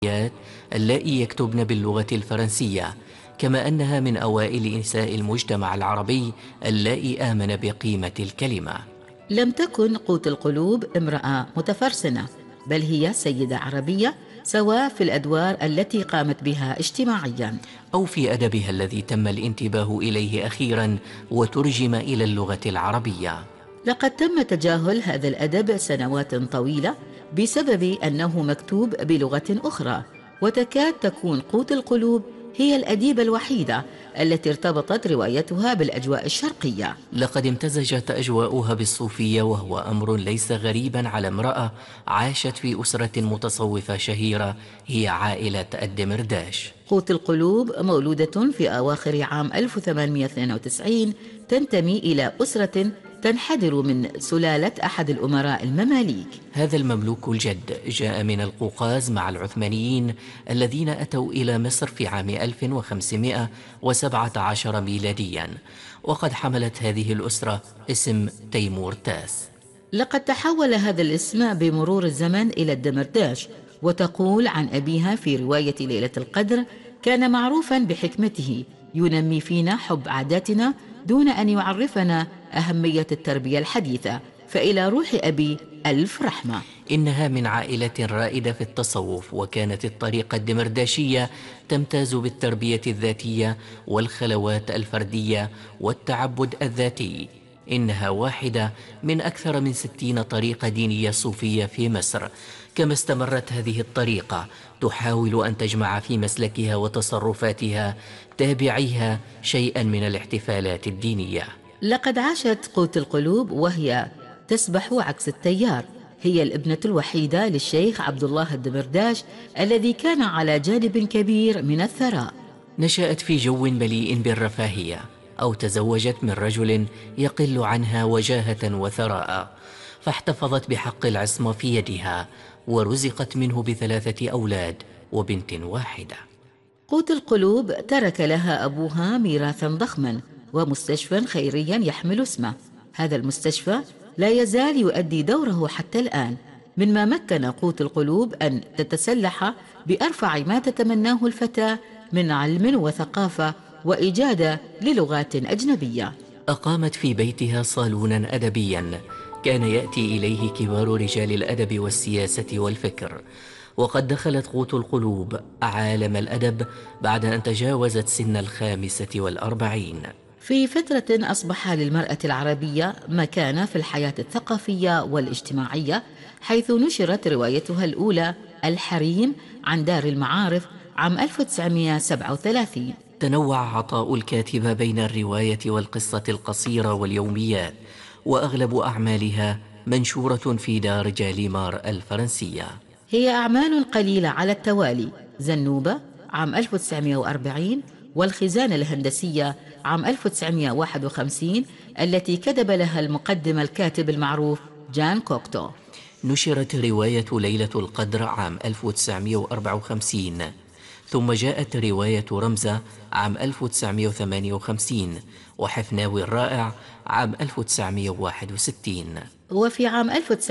اللائي يكتبن باللغة الفرنسية، كما أنها من أوائل نساء المجتمع العربي اللائي آمن بقيمة الكلمة. لم تكن قوت القلوب امرأة متفرسنة، بل هي سيدة عربية، سواء في الأدوار التي قامت بها اجتماعياً أو في أدبها الذي تم الانتباه إليه أخيرا وترجم إلى اللغة العربية. لقد تم تجاهل هذا الأدب سنوات طويلة بسبب أنه مكتوب بلغة أخرى، وتكاد تكون قوت القلوب هي الأديبة الوحيدة التي ارتبطت روايتها بالأجواء الشرقية. لقد امتزجت أجواؤها بالصوفية، وهو أمر ليس غريبا على امرأة عاشت في أسرة متصوفة شهيرة هي عائلة الدمرداش. قوت القلوب مولودة في أواخر عام 1892، تنتمي إلى أسرة تنحدر من سلالة أحد الأمراء المماليك. هذا المملوك الجد جاء من القوقاز مع العثمانيين الذين أتوا إلى مصر في عام 1517 ميلاديا، وقد حملت هذه الأسرة اسم تيمور تاس. لقد تحول هذا الاسم بمرور الزمن إلى الدمرداش، وتقول عن أبيها في رواية ليلة القدر: كان معروفا بحكمته، ينمي فينا حب عاداتنا دون أن يعرفنا أهمية التربية الحديثة، فإلى روح أبي ألف رحمة. إنها من عائلة رائدة في التصوف، وكانت الطريقة الدمرداشية تمتاز بالتربية الذاتية والخلوات الفردية والتعبد الذاتي. إنها واحدة من أكثر من 60 طريقة دينية صوفية في مصر، كما استمرت هذه الطريقة تحاول أن تجمع في مسلكها وتصرفاتها تابعيها شيئا من الاحتفالات الدينية. لقد عاشت قوت القلوب وهي تسبح عكس التيار. هي الابنة الوحيدة للشيخ عبد الله الدمرداش الذي كان على جانب كبير من الثراء. نشأت في جو مليء بالرفاهية، أو تزوجت من رجل يقل عنها وجاهة وثراء، فاحتفظت بحق العصمة في يدها، ورزقت منه ب3 أولاد وبنت واحدة. قوت القلوب ترك لها أبوها ميراثا ضخما ومستشفى خيريا يحمل اسمه. هذا المستشفى لا يزال يؤدي دوره حتى الآن، مما مكن قوت القلوب أن تتسلح بأرفع ما تتمناه الفتاة من علم وثقافة وإجادة للغات أجنبية. أقامت في بيتها صالونا أدبيا كان يأتي إليه كبار رجال الأدب والسياسة والفكر، وقد دخلت قوت القلوب عالم الأدب بعد أن تجاوزت سن 45. في فترة أصبح للمرأة العربية مكانة في الحياة الثقافية والاجتماعية، حيث نشرت روايتها الأولى الحريم عن دار المعارف عام 1937. تنوع عطاء الكاتبة بين الرواية والقصة القصيرة واليوميات، وأغلب أعمالها منشورة في دار جاليمار الفرنسية. هي أعمال قليلة على التوالي: زنوبة عام 1940، والخزانة الهندسية عام 1951 التي كتب لها المقدم الكاتب المعروف جان كوكتو. نشرت رواية ليلة القدر عام 1954، ثم جاءت رواية رمزة عام 1958، وحفناوي الرائع عام 1961. وفي عام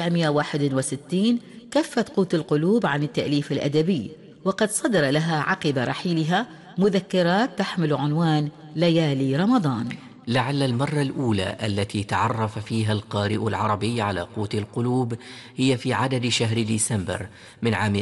1961 كفت قوت القلوب عن التأليف الأدبي، وقد صدر لها عقب رحيلها مذكرات تحمل عنوان ليالي رمضان. لعل المرة الأولى التي تعرف فيها القارئ العربي على قوت القلوب هي في عدد شهر ديسمبر من عام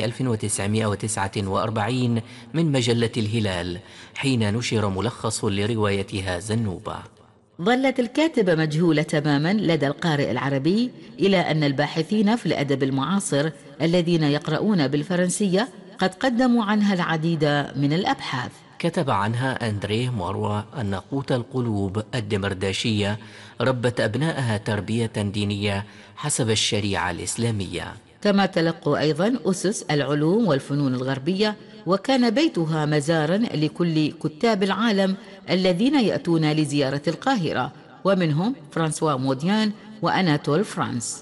1949 من مجلة الهلال، حين نشر ملخص لروايتها زنوبة. ظلت الكاتبة مجهولة تماما لدى القارئ العربي، إلى أن الباحثين في الأدب المعاصر الذين يقرؤون بالفرنسية قد قدموا عنها العديد من الأبحاث. كتب عنها أندريه موروا أن قوت القلوب الدمرداشية ربت أبنائها تربية دينية حسب الشريعة الإسلامية. كما تلقوا أيضا أسس العلوم والفنون الغربية، وكان بيتها مزارا لكل كتاب العالم الذين يأتون لزيارة القاهرة، ومنهم فرانسوا موديان وأناتول فرانس.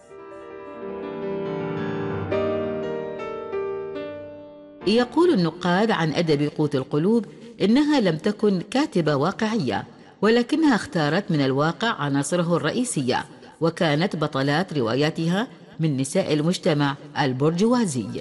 يقول النقاد عن أدب قوت القلوب إنها لم تكن كاتبة واقعية، ولكنها اختارت من الواقع عناصره الرئيسية، وكانت بطلات رواياتها من نساء المجتمع البرجوازي.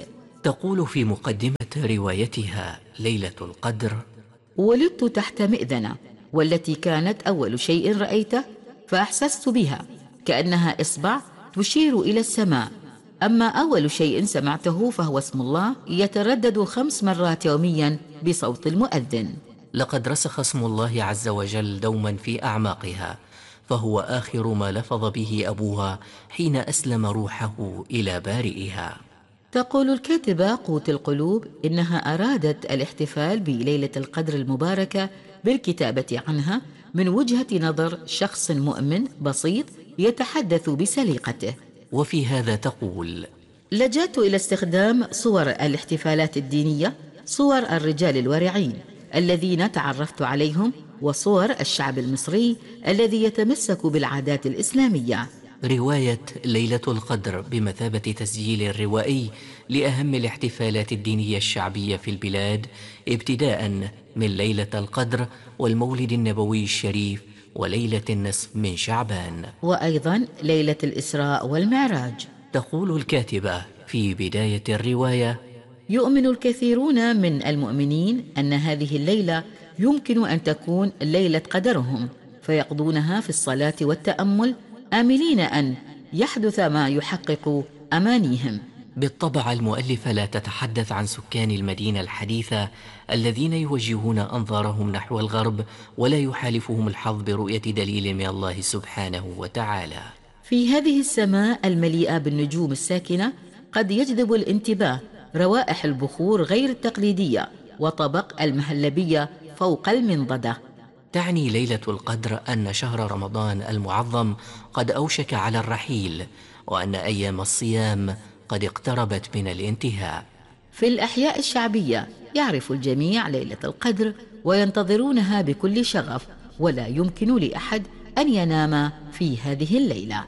تقول في مقدمة روايتها ليلة القدر: ولدت تحت مئذنة، والتي كانت أول شيء رأيته فأحسست بها كأنها إصبع تشير إلى السماء. أما أول شيء سمعته فهو اسم الله يتردد 5 مرات يوميا بصوت المؤذن. لقد رسخ اسم الله عز وجل دوما في أعماقها، فهو آخر ما لفظ به أبوها حين أسلم روحه إلى بارئها. تقول الكاتبة قوت القلوب إنها أرادت الاحتفال بليلة القدر المباركة بالكتابة عنها من وجهة نظر شخص مؤمن بسيط يتحدث بسليقته. وفي هذا تقول: لجأت إلى استخدام صور الاحتفالات الدينية، صور الرجال الورعين الذين تعرفت عليهم، وصور الشعب المصري الذي يتمسك بالعادات الإسلامية. رواية ليلة القدر بمثابة تسجيل روائي لأهم الاحتفالات الدينية الشعبية في البلاد، ابتداء من ليلة القدر والمولد النبوي الشريف وليلة النصف من شعبان، وأيضا ليلة الإسراء والمعراج. تقول الكاتبة في بداية الرواية: يؤمن الكثيرون من المؤمنين أن هذه الليلة يمكن أن تكون ليلة قدرهم، فيقضونها في الصلاة والتأمل آملين أن يحدث ما يحقق أمانيهم. بالطبع المؤلفة لا تتحدث عن سكان المدينة الحديثة الذين يوجهون أنظارهم نحو الغرب ولا يحالفهم الحظ برؤية دليل من الله سبحانه وتعالى. في هذه السماء المليئة بالنجوم الساكنة قد يجذب الانتباه روائح البخور غير التقليدية وطبق المهلبية فوق المنضدة. تعني ليلة القدر أن شهر رمضان المعظم قد أوشك على الرحيل، وأن أيام الصيام قد اقتربت من الانتهاء. في الأحياء الشعبية يعرف الجميع ليلة القدر وينتظرونها بكل شغف، ولا يمكن لأحد أن ينام في هذه الليلة.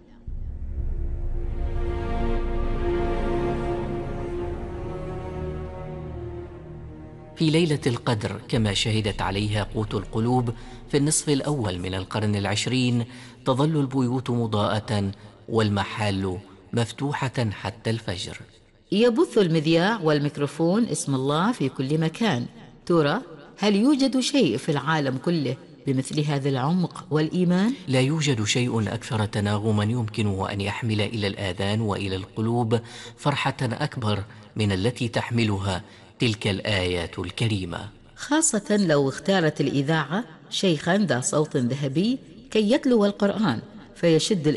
في ليلة القدر كما شهدت عليها قوت القلوب في النصف الأول من القرن العشرين، تظل البيوت مضاءة والمحال مفتوحة حتى الفجر. يبث المذياع والميكروفون اسم الله في كل مكان. ترى هل يوجد شيء في العالم كله بمثل هذا العمق والإيمان؟ لا يوجد شيء أكثر تناغما يمكنه أن يحمل إلى الآذان وإلى القلوب فرحة أكبر من التي تحملها تلك الآيات الكريمة، خاصة لو اختارت الإذاعة شيخا ذا صوت ذهبي كي يتلو القرآن فيشد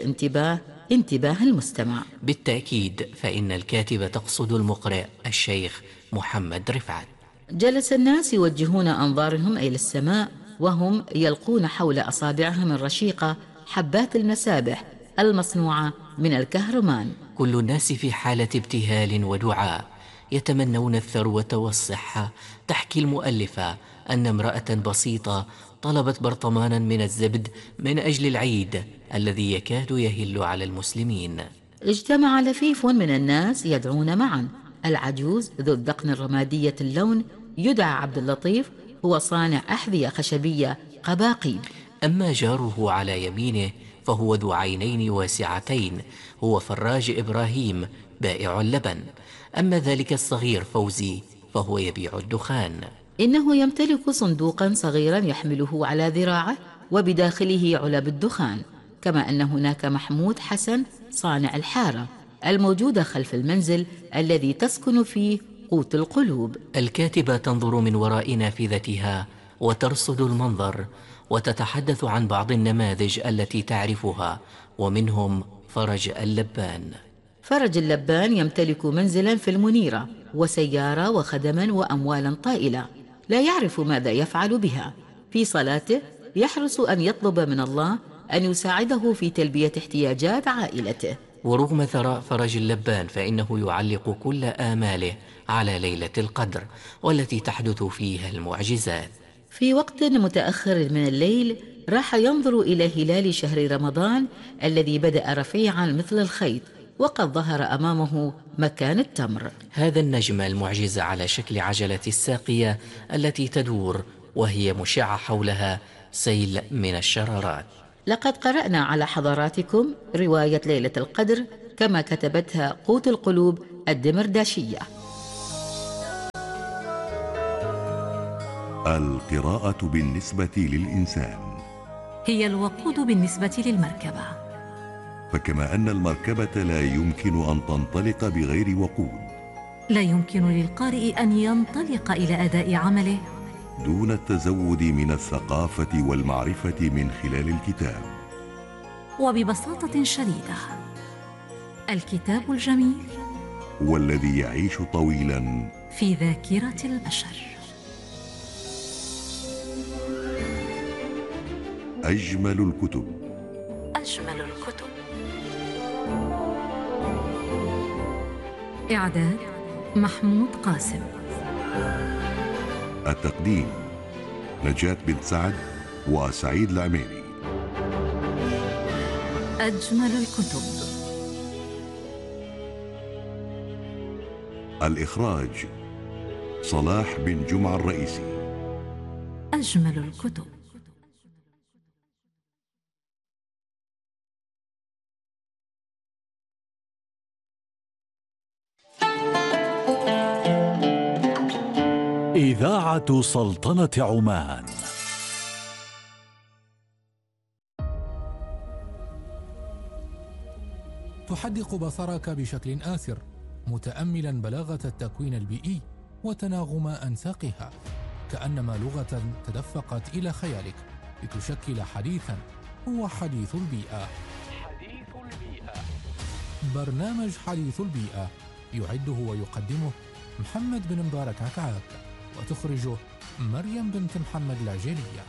انتباه المستمع. بالتأكيد فإن الكاتبة تقصد المقرئ الشيخ محمد رفعت. جلس الناس يوجهون أنظارهم إلى السماء وهم يلقون حول أصابعهم الرشيقة حبات المسابح المصنوعة من الكهرمان. كل الناس في حالة ابتهال ودعاء، يتمنون الثروة والصحة. تحكي المؤلفة أن امرأة بسيطة طلبت برطمانا من الزبد من أجل العيد الذي يكاد يهل على المسلمين. اجتمع لفيف من الناس يدعون معا. العجوز ذو الذقن الرمادية اللون يدعى عبد اللطيف، هو صانع أحذية خشبية قباقيب. أما جاره على يمينه فهو ذو عينين واسعتين، هو فراج إبراهيم بائع اللبن. أما ذلك الصغير فوزي فهو يبيع الدخان. إنه يمتلك صندوقا صغيرا يحمله على ذراعه وبداخله علب الدخان. كما أن هناك محمود حسن صانع الحارة الموجودة خلف المنزل الذي تسكن فيه قوت القلوب. الكاتبة تنظر من وراء نافذتها وترصد المنظر وتتحدث عن بعض النماذج التي تعرفها، ومنهم فرج اللبان. فرج اللبان يمتلك منزلا في المنيرة وسيارة وخدما وأموالا طائلة، لا يعرف ماذا يفعل بها. في صلاته يحرص أن يطلب من الله أن يساعده في تلبية احتياجات عائلته. ورغم ثراء فرج اللبان فإنه يعلق كل آماله على ليلة القدر والتي تحدث فيها المعجزات. في وقت متأخر من الليل راح ينظر إلى هلال شهر رمضان الذي بدأ رفيعا مثل الخيط، وقد ظهر أمامه مكان التمر. هذا النجم المعجز على شكل عجلة الساقية التي تدور وهي مشعة حولها سيل من الشرارات. لقد قرأنا على حضراتكم رواية ليلة القدر كما كتبتها قوت القلوب الدمرداشية. القراءة بالنسبة للإنسان هي الوقود بالنسبة للمركبة. فكما أن المركبة لا يمكن أن تنطلق بغير وقود، لا يمكن للقارئ أن ينطلق إلى أداء عمله دون التزود من الثقافة والمعرفة من خلال الكتاب. وببساطة شديدة، الكتاب الجميل والذي يعيش طويلا في ذاكرة البشر. أجمل الكتب. أجمل الكتب. إعداد محمود قاسم. التقديم نجاة بنت سعد وسعيد العميري. أجمل الكتب. الإخراج صلاح بن جمعة الرئيسي. أجمل الكتب. إذاعة سلطنة عمان. تحدق بصرك بشكل آسر، متأملا بلاغة التكوين البيئي وتناغم أنساقها، كأنما لغة تدفقت إلى خيالك لتشكل حديثا هو حديث البيئة. حديث البيئة، برنامج حديث البيئة يعده ويقدمه محمد بن مبارك عكعاك، وتخرجه مريم بنت محمد العجيلية.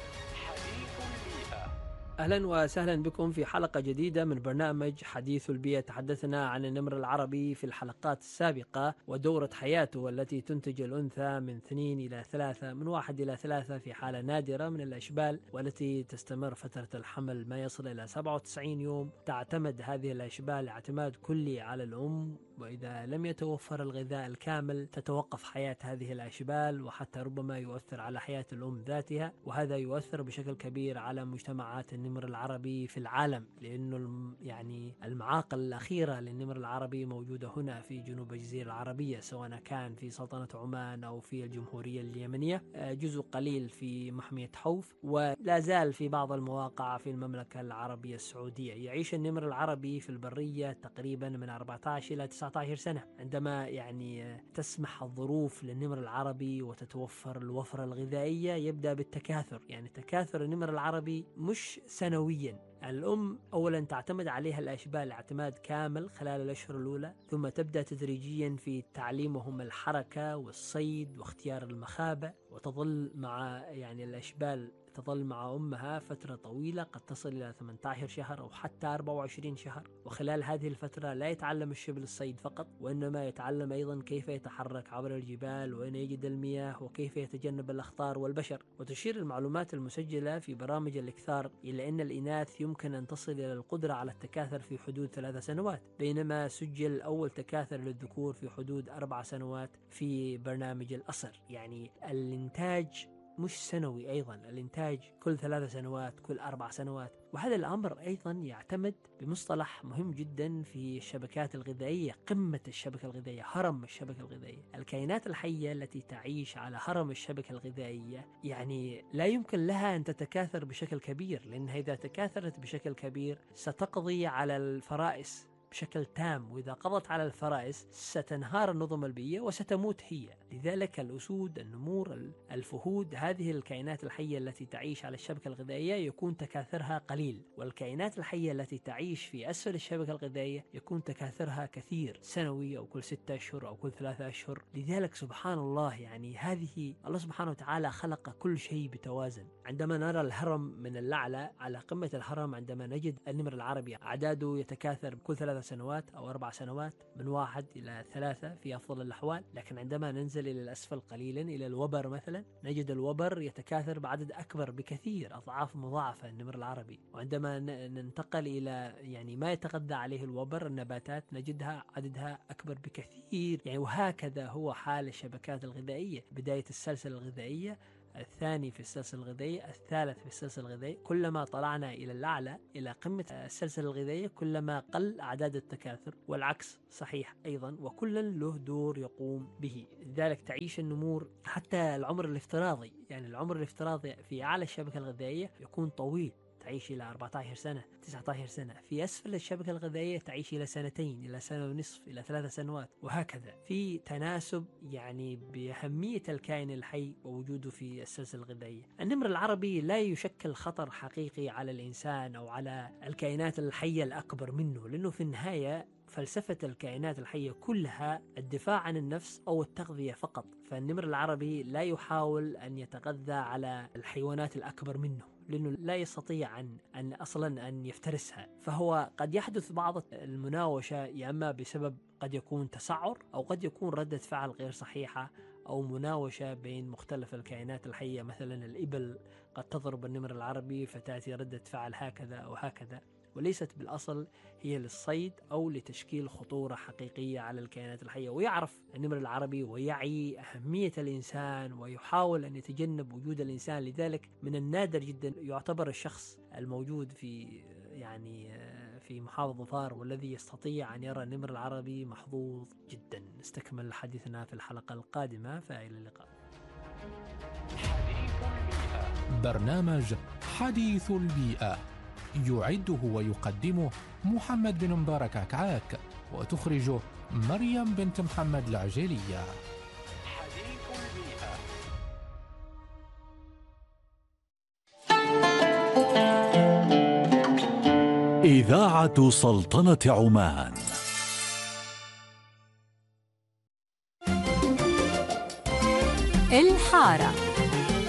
أهلا وسهلا بكم في حلقة جديدة من برنامج حديث البيئة. تحدثنا عن النمر العربي في الحلقات السابقة ودورة حياته التي تنتج الأنثى من 2 إلى 3، من 1 إلى 3 في حالة نادرة من الأشبال، والتي تستمر فترة الحمل ما يصل إلى 97 يوم. تعتمد هذه الأشبال اعتماد كلي على الأم، وإذا لم يتوفر الغذاء الكامل تتوقف حياة هذه الأشبال، وحتى ربما يؤثر على حياة الأم ذاتها، وهذا يؤثر بشكل كبير على مجتمعات النمر العربي في العالم، لأنه يعني المعاقل الأخيرة للنمر العربي موجودة هنا في جنوب الجزيرة العربية، سواء كان في سلطنة عمان أو في الجمهورية اليمنية، جزء قليل في محمية حوف، ولا زال في بعض المواقع في المملكة العربية السعودية. يعيش النمر العربي في البرية تقريبا من 14 إلى 19 سنة، عندما يعني تسمح الظروف للنمر العربي وتتوفر الوفرة الغذائية يبدأ بالتكاثر. يعني تكاثر النمر العربي مش سنويا، الأم أولا تعتمد عليها الأشبال اعتماد كامل خلال الأشهر الأولى، ثم تبدأ تدريجيا في تعليمهم الحركة والصيد واختيار المخابئ، وتظل مع يعني الأشبال تظل مع أمها فترة طويلة قد تصل إلى 18 شهر أو حتى 24 شهر، وخلال هذه الفترة لا يتعلم الشبل الصيد فقط، وإنما يتعلم أيضا كيف يتحرك عبر الجبال وأين يجد المياه وكيف يتجنب الأخطار والبشر. وتشير المعلومات المسجلة في برامج الإكثار إلى أن الإناث يمكن أن تصل إلى القدرة على التكاثر في حدود 3 سنوات، بينما سجل أول تكاثر للذكور في حدود 4 سنوات في برنامج الأصر. يعني الإنتاج مش سنوي، أيضا الإنتاج كل 3 سنوات، كل 4 سنوات. وهذا الأمر أيضا يعتمد بمصطلح مهم جدا في الشبكات الغذائية، قمة الشبكة الغذائية، هرم الشبكة الغذائية. الكائنات الحية التي تعيش على هرم الشبكة الغذائية يعني لا يمكن لها أن تتكاثر بشكل كبير، لأنها إذا تكاثرت بشكل كبير ستقضي على الفرائس بشكل تام، وإذا قضت على الفرائس ستنهار النظم البيئية وستموت هي. لذلك الأسود، النمور، الفهود، هذه الكائنات الحية التي تعيش على الشبكة الغذائية يكون تكاثرها قليل، والكائنات الحية التي تعيش في أسفل الشبكة الغذائية يكون تكاثرها كثير، سنوي أو كل 6 أشهر أو كل 3 أشهر. لذلك سبحان الله، يعني هذه الله سبحانه وتعالى خلق كل شيء بتوازن. عندما نرى الهرم من الأعلى على قمة الهرم، عندما نجد النمر العربي أعداده يتكاثر كل 3 سنوات أو 4 سنوات، من 1 إلى 3 في أفضل الأحوال. لكن عندما ننزل إلى الأسفل قليلا إلى الوبر مثلا، نجد الوبر يتكاثر بعدد أكبر بكثير، أضعاف مضاعفة النمر العربي. وعندما ننتقل إلى يعني ما يتغذى عليه الوبر، النباتات، نجدها عددها أكبر بكثير. يعني وهكذا هو حال الشبكات الغذائية، بداية السلسلة الغذائية الثاني في السلسلة الغذائية، الثالث في السلسلة الغذائية. كلما طلعنا إلى الأعلى إلى قمة السلسلة الغذائية كلما قل أعداد التكاثر، والعكس صحيح أيضا، وكل له دور يقوم به. لذلك تعيش النمور حتى العمر الافتراضي، يعني العمر الافتراضي في أعلى الشبكة الغذائية يكون طويل، تعيش إلى 14 سنة 19 سنة. في أسفل الشبكة الغذائية تعيش إلى 2 إلى 1.5 إلى 3 سنوات، وهكذا. في تناسب يعني بأهمية الكائن الحي ووجوده في السلسلة الغذائية. النمر العربي لا يشكل خطر حقيقي على الإنسان أو على الكائنات الحية الأكبر منه، لأنه في النهاية فلسفة الكائنات الحية كلها الدفاع عن النفس أو التغذية فقط. فالنمر العربي لا يحاول أن يتغذى على الحيوانات الأكبر منه، لأنه لا يستطيع أن أصلا أن يفترسها. فهو قد يحدث بعض المناوشة، يا أما بسبب قد يكون تسعر، أو قد يكون ردة فعل غير صحيحة، أو مناوشة بين مختلف الكائنات الحية. مثلا الإبل قد تضرب النمر العربي فتأتي ردة فعل هكذا أو هكذا، وليست بالأصل هي للصيد أو لتشكيل خطورة حقيقية على الكائنات الحية. ويعرف النمر العربي ويعي أهمية الإنسان ويحاول أن يتجنب وجود الإنسان. لذلك من النادر جدا يعتبر الشخص الموجود في محافظة ظفار والذي يستطيع أن يرى النمر العربي محظوظ جدا. نستكمل حديثنا في الحلقة القادمة، فإلى اللقاء. برنامج حديث البيئة يعده ويقدمه محمد بن مبارك عكعاك، وتخرجه مريم بنت محمد العجيلية. حديث البيئة. إذاعة سلطنة عمان. الحارة.